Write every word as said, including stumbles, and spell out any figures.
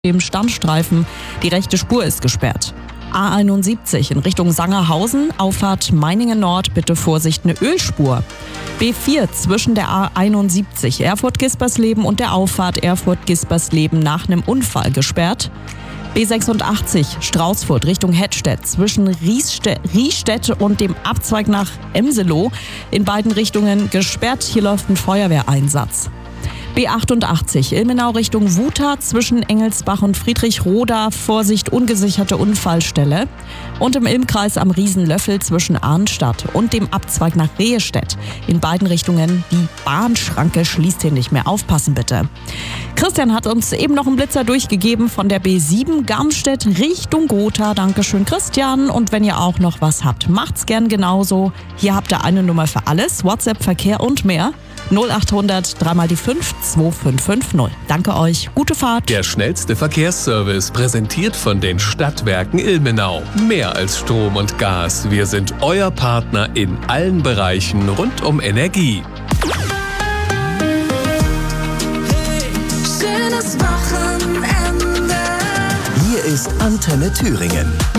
Dem Standstreifen. Die rechte Spur ist gesperrt. A einundsiebzig in Richtung Sangerhausen, Auffahrt Meiningen Nord, bitte Vorsicht, eine Ölspur. B vier zwischen der A einundsiebzig Erfurt-Gispersleben und der Auffahrt Erfurt-Gispersleben nach einem Unfall gesperrt. B sechsundachtzig Straußfurt Richtung Hettstedt zwischen Riestedt, Riestedt und dem Abzweig nach Emselow in beiden Richtungen gesperrt. Hier läuft ein Feuerwehreinsatz. B achtundachtzig Ilmenau Richtung Wuta zwischen Engelsbach und Friedrichroda, Vorsicht, ungesicherte Unfallstelle. Und im Ilmkreis am Riesenlöffel zwischen Arnstadt und dem Abzweig nach Rehestedt. In beiden Richtungen die Bahnschranke schließt hier nicht mehr. Aufpassen bitte. Christian hat uns eben noch einen Blitzer durchgegeben von der B sieben Garmstedt Richtung Gotha. Dankeschön, Christian. Und wenn ihr auch noch was habt, macht's gern genauso. Hier habt ihr eine Nummer für alles. WhatsApp, Verkehr und mehr. null achthundert drei mal die fünf zwei fünf fünf null. Danke euch, gute Fahrt. Der schnellste Verkehrsservice, präsentiert von den Stadtwerken Ilmenau. Mehr als Strom und Gas, wir sind euer Partner in allen Bereichen rund um Energie. Hey, schönes Wochenende. Hier ist Antenne Thüringen.